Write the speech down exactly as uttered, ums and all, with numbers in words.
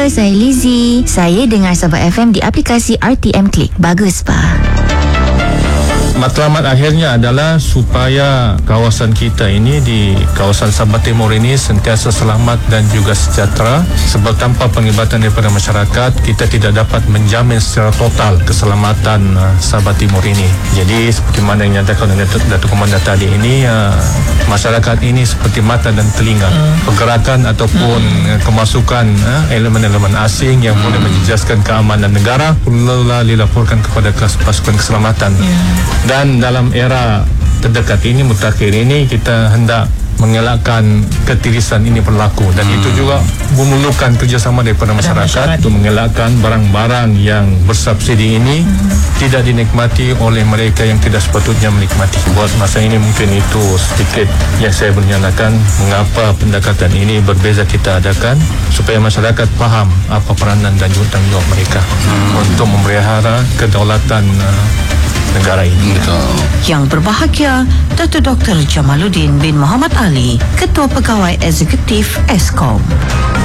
saya Lizzie. Saya dengar Sabah F M di aplikasi R T M Click. Bagus, Pak. Matlamat akhirnya adalah supaya kawasan kita ini di kawasan Sabah Timur ini sentiasa selamat dan juga sejahtera, sebab tanpa penglibatan daripada masyarakat kita tidak dapat menjamin secara total keselamatan uh, Sabah Timur ini. Jadi seperti mana yang nyatakan oleh Datuk Komandan tadi ini, uh, masyarakat ini seperti mata dan telinga. Pergerakan ataupun uh, kemasukan uh, elemen-elemen asing yang boleh menjejaskan keamanan negara perlulah dilaporkan kepada pasukan keselamatan. Dan dalam era terdekat ini, mutakhir ini, kita hendak mengelakkan ketirisan ini berlaku, dan hmm. itu juga memerlukan kerjasama daripada masyarakat, masyarakat untuk mengelakkan barang-barang yang bersubsidi ini hmm. tidak dinikmati oleh mereka yang tidak sepatutnya menikmati. Buat masa ini mungkin itu sedikit yang saya bernyatakan mengapa pendekatan ini berbeza kita adakan, supaya masyarakat faham apa peranan dan juga tanggungjawab mereka hmm. untuk memelihara kedaulatan uh, negara ini. Betul. Yang berbahagia Datuk Doktor Jamaluddin bin Muhammad Ali, Ketua Pegawai Eksekutif Eskom.